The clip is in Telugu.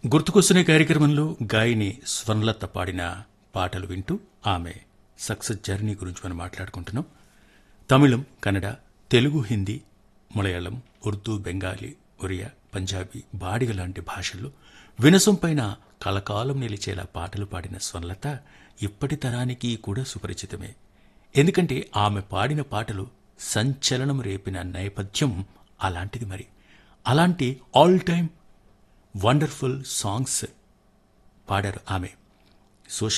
గుర్తుకొస్తున్న కార్యక్రమంలో గాయని స్వర్ణలత పాడిన పాటలు వింటూ ఆమె సక్సెస్ జర్నీ గురించి మనం మాట్లాడుకుంటున్నాం. తమిళం, కన్నడ, తెలుగు, హిందీ, మలయాళం, ఉర్దూ, బెంగాలీ, ఒరియా, పంజాబీ, బాడిగ లాంటి భాషల్లో వినసొంపైన కలకాలం నిలిచేలా పాటలు పాడిన స్వర్ణలత ఇప్పటి తరానికి కూడా సుపరిచితమే. ఎందుకంటే ఆమె పాడిన పాటలు సంచలనం రేపిన నేపథ్యం అలాంటిది. మరి అలాంటి ఆల్ టైమ్ వండర్ఫుల్ సాంగ్స్ పాడారు ఆమె. సోషల్